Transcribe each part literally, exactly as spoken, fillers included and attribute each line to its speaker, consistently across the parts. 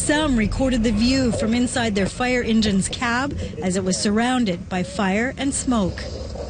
Speaker 1: Some recorded the view from inside their fire engine's cab as it was surrounded by fire and smoke.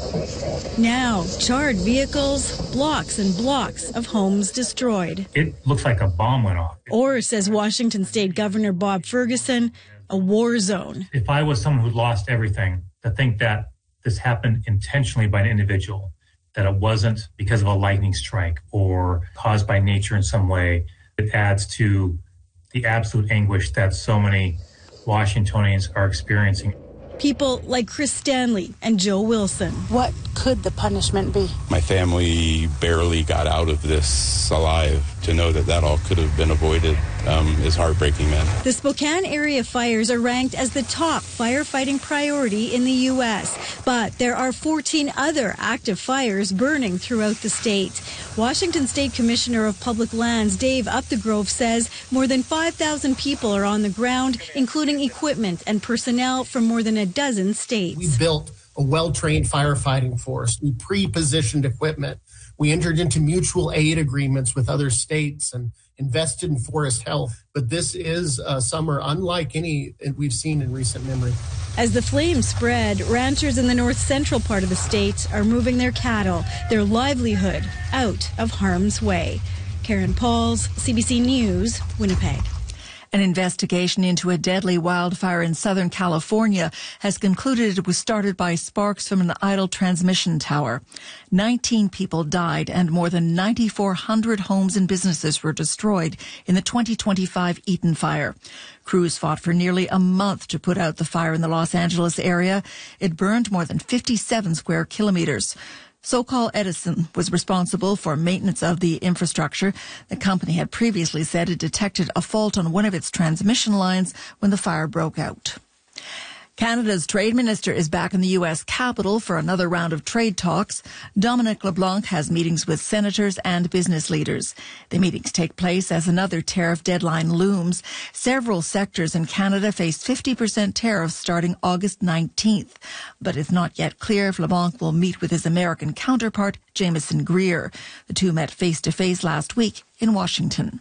Speaker 1: Now, charred vehicles, blocks and blocks of homes destroyed.
Speaker 2: It looks like a bomb went off.
Speaker 1: Or, says Washington State Governor Bob Ferguson, a war zone.
Speaker 2: If I was someone who lost everything, to think that this happened intentionally by an individual, that it wasn't because of a lightning strike or caused by nature in some way, it adds to the absolute anguish that so many Washingtonians are experiencing.
Speaker 1: People like Chris Stanley and Joe Wilson.
Speaker 3: What could the punishment be?
Speaker 4: My family barely got out of this alive. To know that that all could have been avoided um, is heartbreaking, man.
Speaker 1: The Spokane area fires are ranked as the top firefighting priority in the U S, but there are fourteen other active fires burning throughout the state. Washington State Commissioner of Public Lands Dave Upthegrove says more than five thousand people are on the ground, including equipment and personnel from more than a dozen states.
Speaker 5: We built a well-trained firefighting force. We pre-positioned equipment. We entered into mutual aid agreements with other states and invested in forest health. But this is a summer unlike any we've seen in recent memory.
Speaker 1: As the flames spread, ranchers in the north central part of the state are moving their cattle, their livelihood, out of harm's way. Karen Pauls, C B C News, Winnipeg.
Speaker 6: An investigation into a deadly wildfire in Southern California has concluded it was started by sparks from an idle transmission tower. nineteen people died and more than nine thousand four hundred homes and businesses were destroyed in the twenty twenty-five Eaton fire. Crews fought for nearly a month to put out the fire in the Los Angeles area. It burned more than fifty-seven square kilometers. SoCal Edison was responsible for maintenance of the infrastructure. The company had previously said it detected a fault on one of its transmission lines when the fire broke out. Canada's trade minister is back in the U S Capitol for another round of trade talks. Dominic LeBlanc has meetings with senators and business leaders. The meetings take place as another tariff deadline looms. Several sectors in Canada face fifty percent tariffs starting August nineteenth. But it's not yet clear if LeBlanc will meet with his American counterpart, Jameson Greer. The two met face-to-face last week in Washington.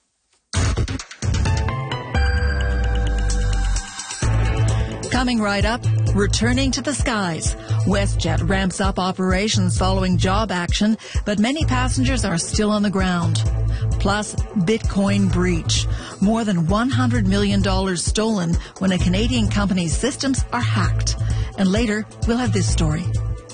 Speaker 6: Coming right up, returning to the skies. WestJet ramps up operations following job action, but many passengers are still on the ground. Plus, Bitcoin breach. More than one hundred million dollars stolen when a Canadian company's systems are hacked. And later, we'll have this story.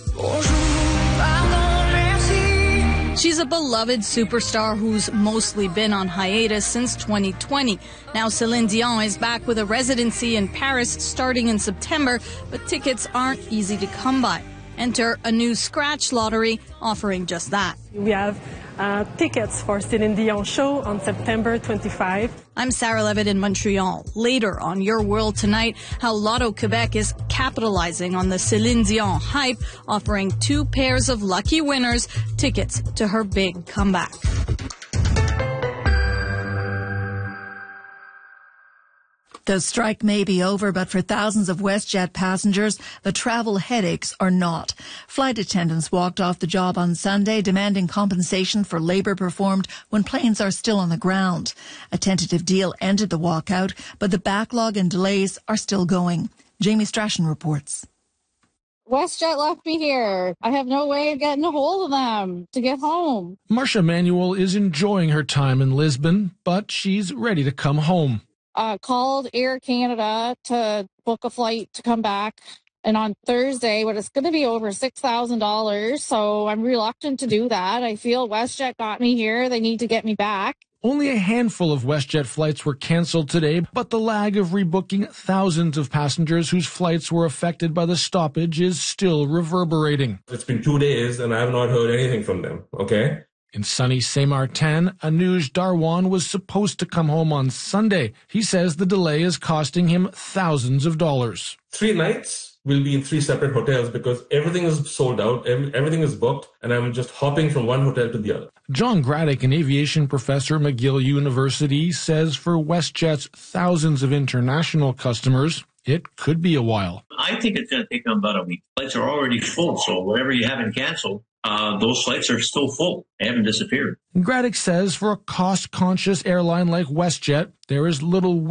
Speaker 7: She's a beloved superstar who's mostly been on hiatus since twenty twenty. Now Celine Dion is back with a residency in Paris starting in September, but tickets aren't easy to come by. Enter a new scratch lottery offering just that.
Speaker 8: We have uh, tickets for Celine Dion show on September twenty-fifth.
Speaker 7: I'm Sarah Levitt in Montreal. Later on Your World Tonight, how Lotto Quebec is capitalizing on the Celine Dion hype, offering two pairs of lucky winners tickets to her big comeback.
Speaker 6: The strike may be over, but for thousands of WestJet passengers, the travel headaches are not. Flight attendants walked off the job on Sunday, demanding compensation for labor performed when planes are still on the ground. A tentative deal ended the walkout, but the backlog and delays are still going. Jamie Strachan reports.
Speaker 9: WestJet left me here. I have no way of getting a hold of them to get home.
Speaker 10: Marcia Manuel is enjoying her time in Lisbon, but she's ready to come home.
Speaker 9: Uh, called Air Canada to book a flight to come back. And on Thursday, but it's going to be over six thousand dollars. So I'm reluctant to do that. I feel WestJet got me here. They need to get me back.
Speaker 10: Only a handful of WestJet flights were canceled today, but the lag of rebooking thousands of passengers whose flights were affected by the stoppage is still reverberating.
Speaker 11: It's been two days and I have not heard anything from them, okay?
Speaker 10: In sunny Saint-Martin, Anuj Darwan was supposed to come home on Sunday. He says the delay is costing him thousands of dollars.
Speaker 11: Three nights will be in three separate hotels because everything is sold out, everything is booked, and I'm just hopping from one hotel to the other.
Speaker 10: John Graddick, an aviation professor at McGill University, says for WestJet's thousands of international customers, it could be a while.
Speaker 12: I think it's going to take them about a week. Flights are already full, so whatever you haven't canceled, Uh, those flights are still full. They haven't disappeared.
Speaker 10: Graddick says for a cost-conscious airline like WestJet, there is little